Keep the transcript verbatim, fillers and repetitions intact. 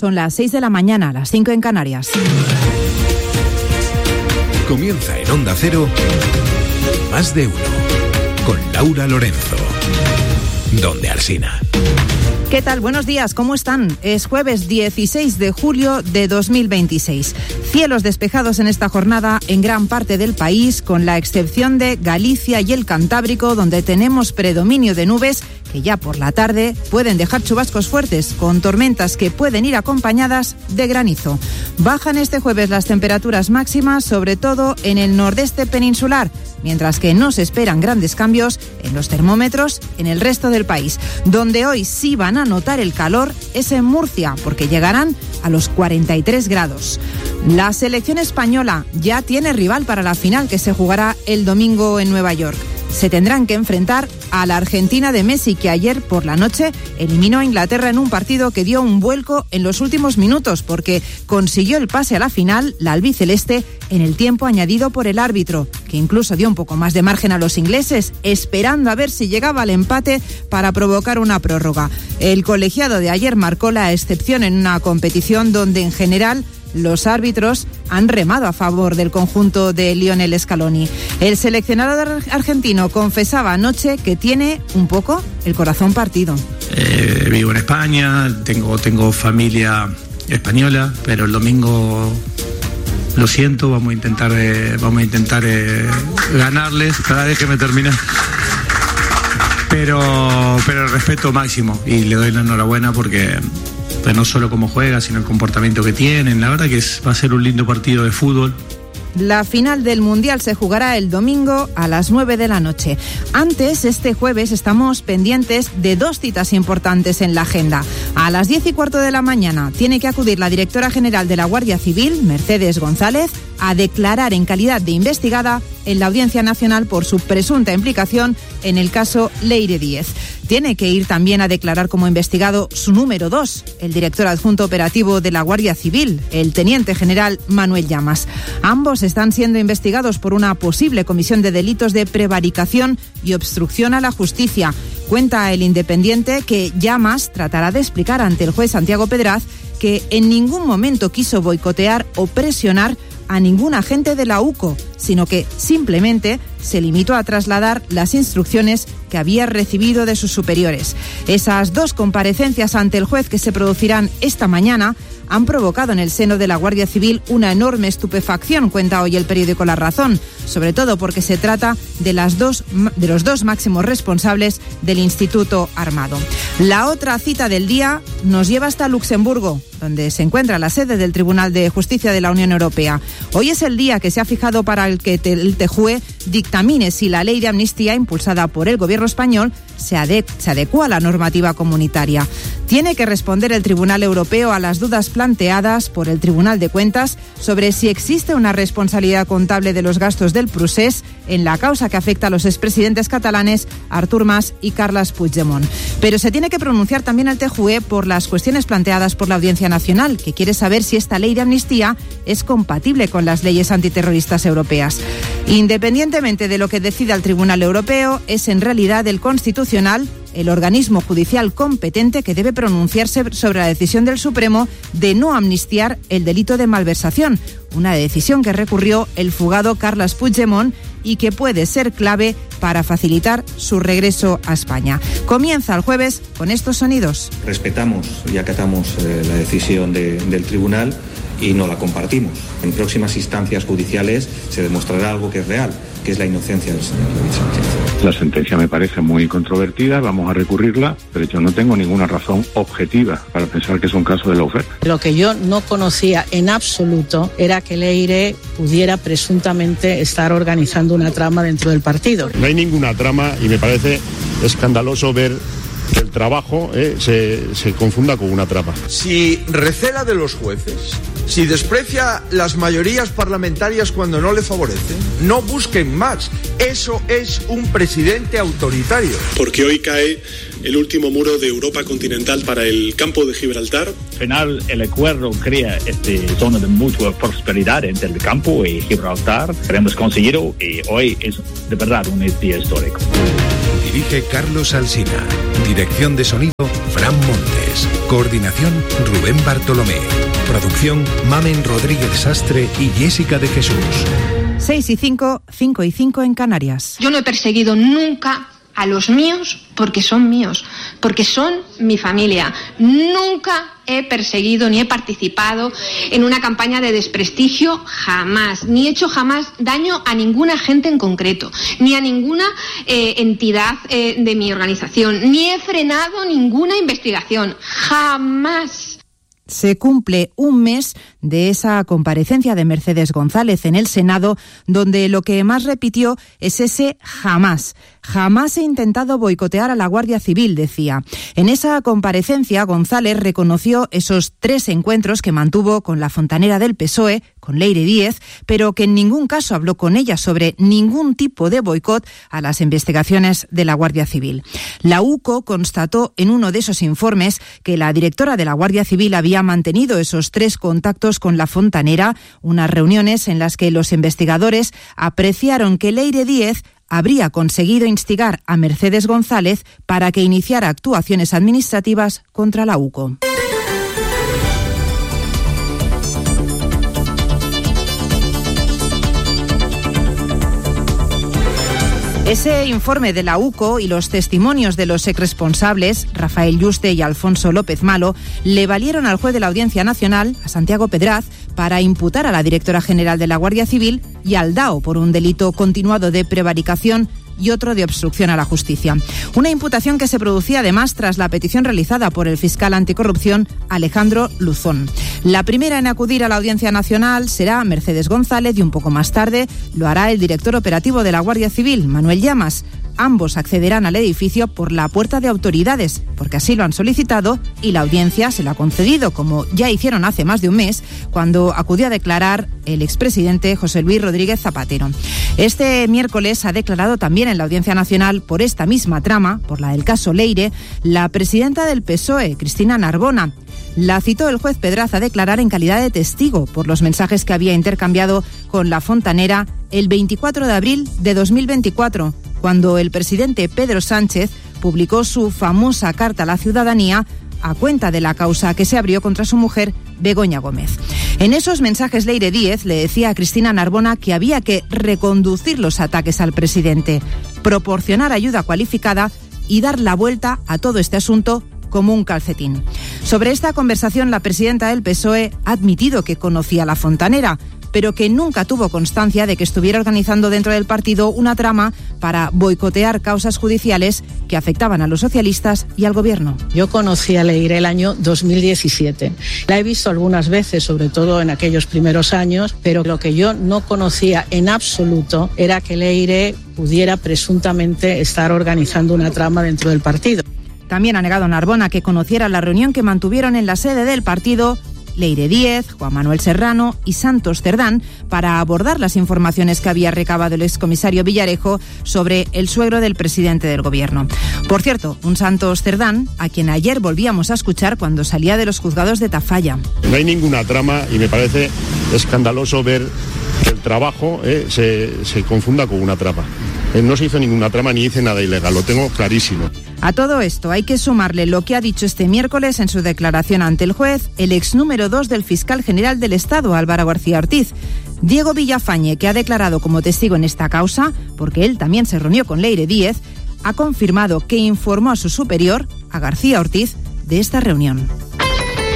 Son las seis de la mañana, las cinco en Canarias. Comienza en Onda Cero, Más de Uno, con Laura Lorenzo. Donde Alsina. ¿Qué tal? Buenos días, ¿cómo están? Es jueves dieciséis de julio de dos mil veintiséis. Cielos despejados en esta jornada en gran parte del país, con la excepción de Galicia y el Cantábrico, donde tenemos predominio de nubes que ya por la tarde pueden dejar chubascos fuertes, con tormentas que pueden ir acompañadas de granizo. Bajan este jueves las temperaturas máximas, sobre todo en el nordeste peninsular, mientras que no se esperan grandes cambios en los termómetros en el resto del país. Donde hoy sí van a notar el calor es en Murcia, porque llegarán a los cuarenta y tres grados. La selección española ya tiene rival para la final, que se jugará el domingo en Nueva York. Se tendrán que enfrentar a la Argentina de Messi, que ayer por la noche eliminó a Inglaterra en un partido que dio un vuelco en los últimos minutos, porque consiguió el pase a la final la albiceleste en el tiempo añadido por el árbitro, que incluso dio un poco más de margen a los ingleses, esperando a ver si llegaba al empate para provocar una prórroga. El colegiado de ayer marcó la excepción en una competición donde en general los árbitros han remado a favor del conjunto de Lionel Scaloni. El seleccionador argentino confesaba anoche que tiene un poco el corazón partido. Eh, vivo en España, tengo, tengo familia española, pero el domingo lo siento, vamos a intentar, eh, vamos a intentar eh, ganarles. Espera, déjeme terminar. Pero, pero el respeto máximo, y le doy la enhorabuena porque pues no solo cómo juega, sino el comportamiento que tienen. La verdad que es, va a ser un lindo partido de fútbol. La final del Mundial se jugará el domingo a las nueve de la noche. Antes, este jueves, estamos pendientes de dos citas importantes en la agenda. A las diez y cuarto de la mañana tiene que acudir la directora general de la Guardia Civil, Mercedes González, a declarar en calidad de investigada en la Audiencia Nacional por su presunta implicación en el caso Leire Díez. Tiene que ir también a declarar como investigado su número dos, el director adjunto operativo de la Guardia Civil, el teniente general Manuel Llamas. Ambos están siendo investigados por una posible comisión de delitos de prevaricación y obstrucción a la justicia. Cuenta el Independiente que Llamas tratará de explicar ante el juez Santiago Pedraz que en ningún momento quiso boicotear o presionar a ningún agente de la U C O, sino que simplemente se limitó a trasladar las instrucciones que había recibido de sus superiores. Esas dos comparecencias ante el juez que se producirán esta mañana han provocado en el seno de la Guardia Civil una enorme estupefacción, cuenta hoy el periódico La Razón, sobre todo porque se trata de, las dos, de los dos máximos responsables del Instituto Armado. La otra cita del día nos lleva hasta Luxemburgo, donde se encuentra la sede del Tribunal de Justicia de la Unión Europea. Hoy es el día que se ha fijado para el que el T J U E dictamine si la ley de amnistía impulsada por el gobierno español se, ade- se adecua a la normativa comunitaria. Tiene que responder el Tribunal Europeo a las dudas planteadas por el Tribunal de Cuentas sobre si existe una responsabilidad contable de los gastos del Procés en la causa que afecta a los expresidentes catalanes Artur Mas y Carles Puigdemont. Pero se tiene que pronunciar también el T J U E por las cuestiones planteadas por la Audiencia Nacional, que quiere saber si esta ley de amnistía es compatible con las leyes antiterroristas europeas. Independientemente de lo que decida el Tribunal Europeo, es en realidad el Constitucional, el organismo judicial competente, que debe pronunciarse sobre la decisión del Supremo de no amnistiar el delito de malversación, una decisión que recurrió el fugado Carles Puigdemont y que puede ser clave para facilitar su regreso a España. Comienza el jueves con estos sonidos. Respetamos y acatamos eh, la decisión de, del tribunal y no la compartimos. En próximas instancias judiciales se demostrará algo que es real, que es la inocencia del señor David Sánchez. La sentencia me parece muy controvertida, vamos a recurrirla, pero yo no tengo ninguna razón objetiva para pensar que es un caso de la oferta. Lo que yo no conocía en absoluto era que Leire pudiera presuntamente estar organizando una trama dentro del partido. No hay ninguna trama y me parece escandaloso ver que el trabajo eh, se, se confunda con una trama. Si recela de los jueces, si desprecia las mayorías parlamentarias cuando no le favorecen, no busquen más. Eso es un presidente autoritario. Porque hoy cae el último muro de Europa continental para el campo de Gibraltar. Al final, el acuerdo crea esta zona de mutua prosperidad entre el campo y Gibraltar. Hemos conseguido y hoy es de verdad un día histórico. Dirige Carlos Alsina. Dirección de sonido, Fran Montes. Coordinación Rubén Bartolomé. Producción Mamen Rodríguez Sastre y Jessica de Jesús. seis y cinco, cinco y cinco en Canarias. Yo no he perseguido nunca a los míos porque son míos, porque son mi familia. Nunca he perseguido ni he participado en una campaña de desprestigio, jamás. Ni he hecho jamás daño a ninguna gente en concreto, ni a ninguna eh, entidad eh, de mi organización, ni he frenado ninguna investigación, jamás. Se cumple un mes de esa comparecencia de Mercedes González en el Senado, donde lo que más repitió es ese jamás. Jamás he intentado boicotear a la Guardia Civil, decía. En esa comparecencia, González reconoció esos tres encuentros que mantuvo con la fontanera del P S O E, con Leire Díez, pero que en ningún caso habló con ella sobre ningún tipo de boicot a las investigaciones de la Guardia Civil. La U C O constató en uno de esos informes que la directora de la Guardia Civil había mantenido esos tres contactos con la fontanera, unas reuniones en las que los investigadores apreciaron que Leire Díez habría conseguido instigar a Mercedes González para que iniciara actuaciones administrativas contra la U C O. Ese informe de la U C O y los testimonios de los exresponsables, Rafael Yuste y Alfonso López Malo, le valieron al juez de la Audiencia Nacional, a Santiago Pedraz, para imputar a la directora general de la Guardia Civil y al D A O por un delito continuado de prevaricación y otro de obstrucción a la justicia. Una imputación que se producía además tras la petición realizada por el fiscal anticorrupción Alejandro Luzón. La primera en acudir a la Audiencia Nacional será Mercedes González y un poco más tarde lo hará el director operativo de la Guardia Civil, Manuel Llamas. Ambos accederán al edificio por la puerta de autoridades, porque así lo han solicitado y la audiencia se lo ha concedido, como ya hicieron hace más de un mes, cuando acudió a declarar el expresidente José Luis Rodríguez Zapatero. Este miércoles ha declarado también en la Audiencia Nacional por esta misma trama, por la del caso Leire, la presidenta del P S O E, Cristina Narbona. La citó el juez Pedraz a declarar en calidad de testigo por los mensajes que había intercambiado con la fontanera el veinticuatro de abril de dos mil veinticuatro, cuando el presidente Pedro Sánchez publicó su famosa carta a la ciudadanía a cuenta de la causa que se abrió contra su mujer, Begoña Gómez. En esos mensajes, Leire Díez le decía a Cristina Narbona que había que reconducir los ataques al presidente, proporcionar ayuda cualificada y dar la vuelta a todo este asunto como un calcetín. Sobre esta conversación, la presidenta del P S O E ha admitido que conocía a la fontanera, pero que nunca tuvo constancia de que estuviera organizando dentro del partido una trama para boicotear causas judiciales que afectaban a los socialistas y al gobierno. Yo conocí a Leire el año dos mil diecisiete. La he visto algunas veces, sobre todo en aquellos primeros años, pero lo que yo no conocía en absoluto era que Leire pudiera presuntamente estar organizando una trama dentro del partido. También ha negado Narbona que conociera la reunión que mantuvieron en la sede del partido Leire Díez, Juan Manuel Serrano y Santos Cerdán para abordar las informaciones que había recabado el excomisario Villarejo sobre el suegro del presidente del gobierno. Por cierto, un Santos Cerdán a quien ayer volvíamos a escuchar cuando salía de los juzgados de Tafalla. No hay ninguna trama y me parece escandaloso ver que el trabajo eh, se, se confunda con una trama. Eh, no se hizo ninguna trama ni hice nada ilegal, lo tengo clarísimo. A todo esto hay que sumarle lo que ha dicho este miércoles en su declaración ante el juez el ex número dos del fiscal general del Estado, Álvaro García Ortiz. Diego Villafañe, que ha declarado como testigo en esta causa, porque él también se reunió con Leire Díez, ha confirmado que informó a su superior, a García Ortiz, de esta reunión.